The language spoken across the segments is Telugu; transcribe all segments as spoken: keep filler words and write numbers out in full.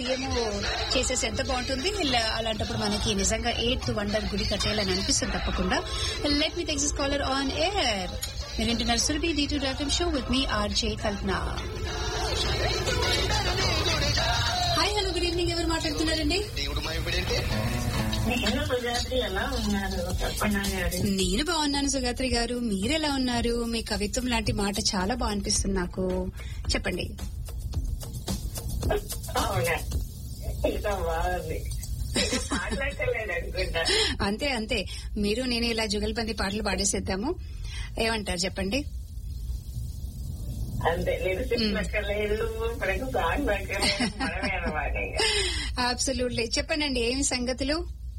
ఏమో చేసేసి ఎంత బాగుంటుంది. అలాంటప్పుడు మనకి నిజంగా ఎయిత్ వండర్ గుడి కట్టేయాలని అనిపిస్తుంది తప్పకుండా. Let me take this caller on air. మీరు వింటున్నారు Surabhi D two dot show with me RJ Kalpana. Hi, hello, good evening. ఎవరు మాట్లాడుతున్నారండి? నేను బాగున్నాను సుగాత్రి గారు, మీరెలా ఉన్నారు? మీ కవిత్వం లాంటి మాట చాలా బాగా అనిపిస్తుంది నాకు. చెప్పండి. అంతే అంతే, మీరు నేను ఇలా జుగల్బందీ పాటలు పాడేసేద్దాము. ఏమంటారు చెప్పండి? అబ్సల్యూట్లీ. చెప్పండి, ఏమి సంగతులు?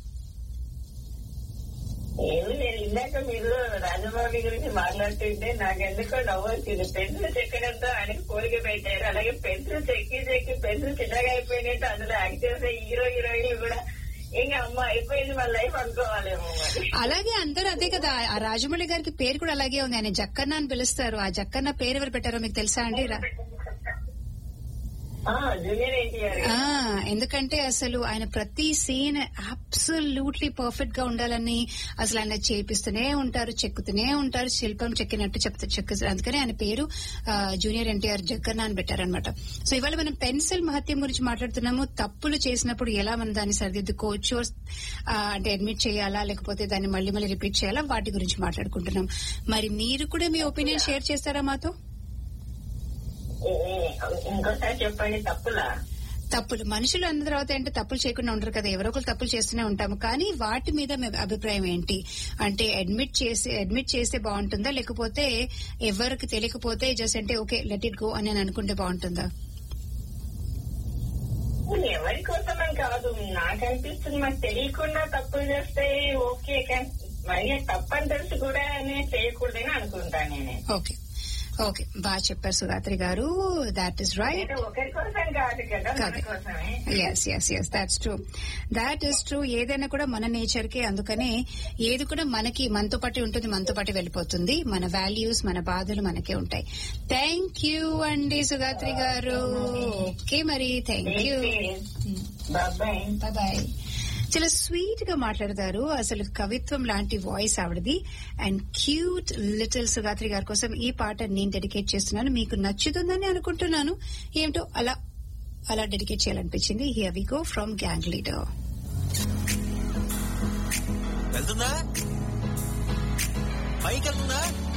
ఏమి నేను ఇందాక మీరు రాజమౌళి గురించి మాట్లాడుతుంటే నాకెందుకో నవ్వు వచ్చింది. పెన్సిల్ చెక్కడంతో ఆయనకి పోలిక పెట్టారు. అలాగే పెన్సిల్ చెక్కి చెక్కి పెన్సిల్ చిన్నగా అయిపోయినట్టు అందులో యాక్ట్ చేసే హీరో హీరోయిన్లు కూడా ఇంకా అమ్మ అయిపోయింది మన లైఫ్ అనుకోవాలేమో. అలాగే అందరూ అదే కదా. ఆ రాజమౌళి గారికి పేరు కూడా అలాగే ఉంది. ఆయన జక్కన్న అని పిలుస్తారు. ఆ జక్కన్న పేరు ఎవరు పెట్టారో మీకు తెలుసా అండి? ఎందుకంటే అసలు ఆయన ప్రతి సీన్ అబ్సల్యూట్లీ పర్ఫెక్ట్ గా ఉండాలని అసలు ఆయన చేపిస్తూనే ఉంటారు, చెక్కుతూనే ఉంటారు, శిల్పం చెక్కినట్టు చెప్తూ చెక్కుతారు. అందుకని ఆయన పేరు జూనియర్ ఎన్టీఆర్ జక్కన్న అని పెట్టారనమాట. సో ఇవాళ మనం పెన్సిల్ మహత్యం గురించి మాట్లాడుతున్నాము. తప్పులు చేసినప్పుడు ఎలా మనం దాన్ని సరిదిద్దుకోవచ్చు, అంటే అడ్మిట్ చేయాలా లేకపోతే దాన్ని మళ్ళీ మళ్ళీ రిపీట్ చేయాలా, వాటి గురించి మాట్లాడుకుంటున్నాం. మరి మీరు కూడా మీ ఒపీనియన్ షేర్ చేస్తారా మాతో? ఇంకోసారి చెప్పండి. తప్పులా? తప్పులు మనుషులు అన్న తర్వాత అంటే తప్పులు చేయకుండా ఉంటారు కదా, ఎవరో ఒకరు తప్పులు చేస్తూనే ఉంటాము. కానీ వాటి మీద మీ అభిప్రాయం ఏంటి? అంటే అడ్మిట్ చేసి అడ్మిట్ చేస్తే బాగుంటుందా, లేకపోతే ఎవరికి తెలియకపోతే జస్ట్ అంటే ఓకే లెట్ ఇట్ గో అని అనుకుంటే బాగుంటుందా? ఎవరి కోసమని కాదు, నాకు అనిపిస్తుంది మాకు తెలియకుండా తప్పులు చేస్తే ఓకే, కానీ మరి తప్పని తెలిసి కూడా చేయకూడదని అనుకుంటాను నేను. ఓకే ఓకే, బాగా చెప్పారు సుగాత్రి గారు. That is right. Yes yes yes that's true, that is true. ఏదైనా కూడా మన నేచర్ కి, అందుకనే ఏది కూడా మనకి మనతో పాటు ఉంటుంది, మనతో పాటు వెళ్ళిపోతుంది. మన వాల్యూస్, మన బాధలు మనకే ఉంటాయి. థ్యాంక్ యూ అండి సుగాత్రి గారు. ఓకే మరి, థ్యాంక్ యూ, బాయ్ బాయ్. చాలా స్వీట్ గా మాట్లాడతారు. అసలు కవిత్వం లాంటి వాయిస్ ఆవిడది. అండ్ క్యూట్ లిటిల్ సుగాత్రి గారి కోసం ఈ పాట నేను డెడికేట్ చేస్తున్నాను. మీకు నచ్చుతుందని అనుకుంటున్నాను. ఏమిటో అలా అలా dedicate చేయాలనిపించింది. Here we go from gang leader. వెళ్తుందా? పైకి వెళ్తుందా?